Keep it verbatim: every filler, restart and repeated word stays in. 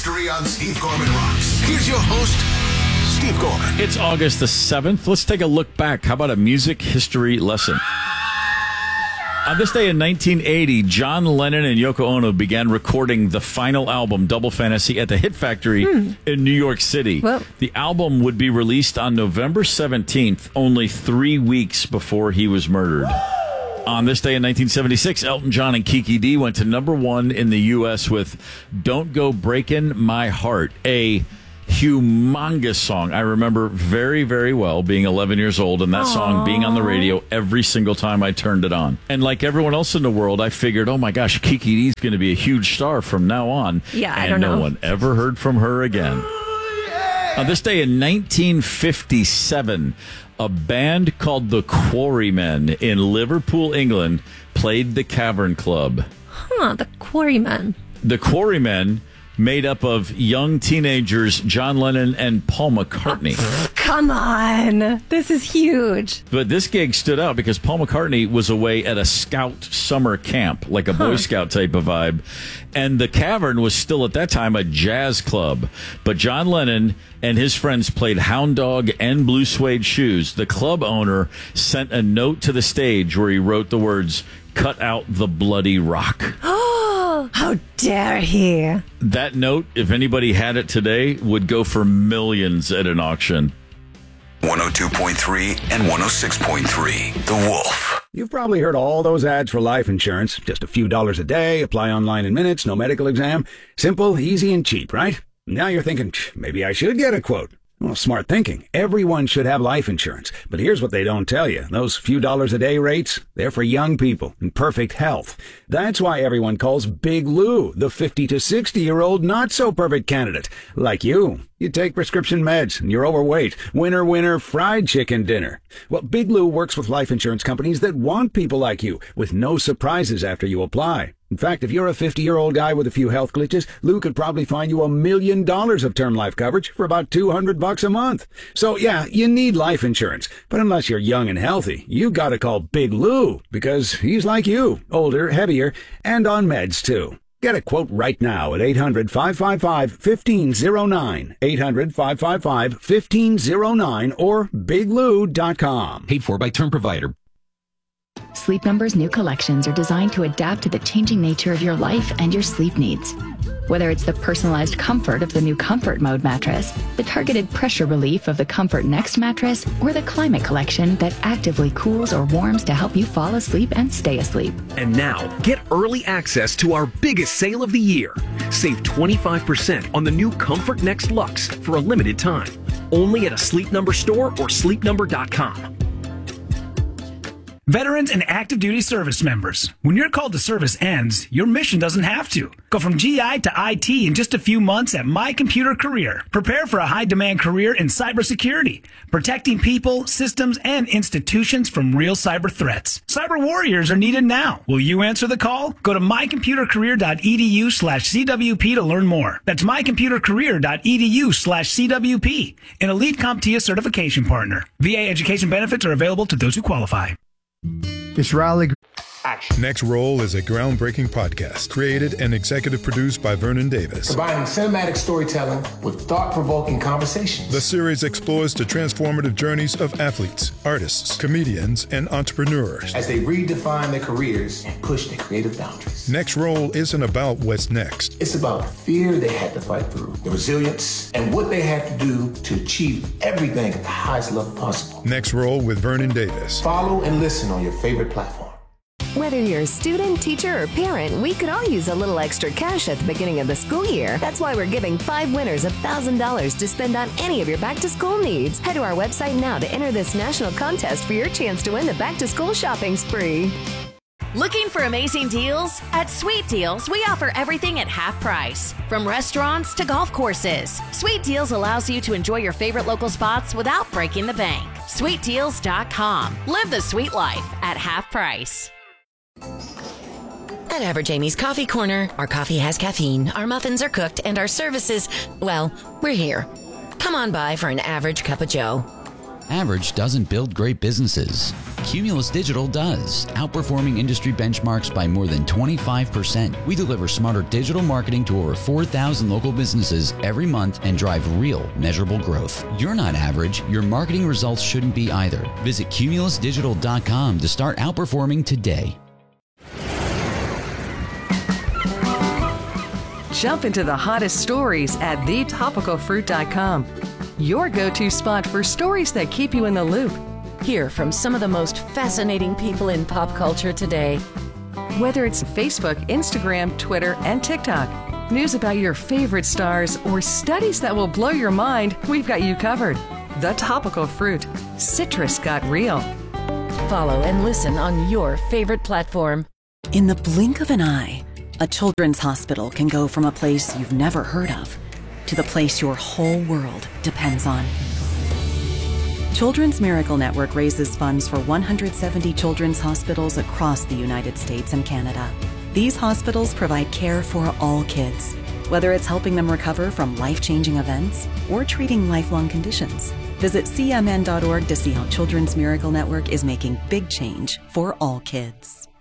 history on Steve Gorman Rocks. Here's your host, Steve Gorman. It's August the seventh. Let's take a look back. How about a music history lesson? On this day in nineteen eighty, John Lennon and Yoko Ono began recording the final album, Double Fantasy, at the Hit Factory hmm. in New York City. Well, the album would be released on November seventeenth, only three weeks before he was murdered. On this day in nineteen seventy-six, Elton John and Kiki Dee went to number one in the U S with Don't Go Breakin' My Heart, a humongous song. I remember very, very well being eleven years old and that Aww. song being on the radio every single time I turned it on. And like everyone else in the world, I figured, oh my gosh, Kiki Dee's going to be a huge star from now on. Yeah, I and don't know. no one ever heard from her again. On this day in nineteen fifty-seven, a band called the Quarrymen in Liverpool, England, played the Cavern Club. Huh, the Quarrymen. The Quarrymen, made up of young teenagers John Lennon and Paul McCartney. Oh, come on. This is huge. But this gig stood out because Paul McCartney was away at a scout summer camp, like a huh. Boy Scout type of vibe. And the Cavern was still at that time a jazz club. But John Lennon and his friends played Hound Dog and Blue Suede Shoes. The club owner sent a note to the stage where he wrote the words, "Cut out the bloody rock." How dare he? That note, if anybody had it today, would go for millions at an auction. one oh two point three and one oh six point three, The Wolf. You've probably heard all those ads for life insurance. Just a few dollars a day, apply online in minutes, no medical exam. Simple, easy, and cheap, right? Now you're thinking, maybe I should get a quote. Well, smart thinking. Everyone should have life insurance. But here's what they don't tell you. Those few dollars a day rates, they're for young people in perfect health. That's why everyone calls Big Lou the fifty to sixty-year-old not-so-perfect candidate. Like you. You take prescription meds and you're overweight. Winner, winner, fried chicken dinner. Well, Big Lou works with life insurance companies that want people like you, with no surprises after you apply. In fact, if you're a fifty-year-old guy with a few health glitches, Lou could probably find you a million dollars of term life coverage for about two hundred bucks a month. So, yeah, you need life insurance. But unless you're young and healthy, you gotta call Big Lou, because he's like you, older, heavier, and on meds, too. Get a quote right now at eight hundred, five five five, one five zero nine, eight hundred, five five five, one five zero nine, or big lou dot com. Paid for by Term Provider. Sleep Number's new collections are designed to adapt to the changing nature of your life and your sleep needs. Whether it's the personalized comfort of the new Comfort Mode mattress, the targeted pressure relief of the Comfort Next mattress, or the Climate Collection that actively cools or warms to help you fall asleep and stay asleep. And now, get early access to our biggest sale of the year. Save twenty-five percent on the new Comfort Next Luxe for a limited time. Only at a Sleep Number store or sleep number dot com. Veterans and active duty service members, when your call to service ends, your mission doesn't have to. Go from G I to I T in just a few months at My Computer Career. Prepare for a high-demand career in cybersecurity, protecting people, systems, and institutions from real cyber threats. Cyber warriors are needed now. Will you answer the call? Go to my computer career dot e d u slash c w p to learn more. That's my computer career dot e d u slash c w p, an elite CompTIA certification partner. V A education benefits are available to those who qualify. It's Riley. Action. Next Roll is a groundbreaking podcast created and executive produced by Vernon Davis. Combining cinematic storytelling with thought-provoking conversations. The series explores the transformative journeys of athletes, artists, comedians, and entrepreneurs as they redefine their careers and push their creative boundaries. Next Roll isn't about what's next. It's about the fear they had to fight through, the resilience, and what they had to do to achieve everything at the highest level possible. Next Roll with Vernon Davis. Follow and listen on your favorite platform. Whether you're a student, teacher, or parent, we could all use a little extra cash at the beginning of the school year. That's why we're giving five winners one thousand dollars to spend on any of your back-to-school needs. Head to our website now to enter this national contest for your chance to win the back-to-school shopping spree. Looking for amazing deals? At Sweet Deals, we offer everything at half price. From restaurants to golf courses, Sweet Deals allows you to enjoy your favorite local spots without breaking the bank. sweet deals dot com. Live the sweet life at half price. At Average Amy's Coffee Corner, our coffee has caffeine, our muffins are cooked, and our services, well, we're here. Come on by for an average cup of joe. Average doesn't build great businesses. Cumulus Digital does, outperforming industry benchmarks by more than twenty-five percent. We deliver smarter digital marketing to over four thousand local businesses every month and drive real, measurable growth. You're not average. Your marketing results shouldn't be either. Visit cumulus digital dot com to start outperforming today. Jump into the hottest stories at the topical fruit dot com. Your go-to spot for stories that keep you in the loop. Hear from some of the most fascinating people in pop culture today. Whether it's Facebook, Instagram, Twitter, and TikTok, news about your favorite stars, or studies that will blow your mind, we've got you covered. The Topical Fruit. Citrus got real. Follow and listen on your favorite platform. In the blink of an eye, a children's hospital can go from a place you've never heard of to the place your whole world depends on. Children's Miracle Network raises funds for one hundred seventy children's hospitals across the United States and Canada. These hospitals provide care for all kids, whether it's helping them recover from life-changing events or treating lifelong conditions. Visit C M N dot org to see how Children's Miracle Network is making big change for all kids.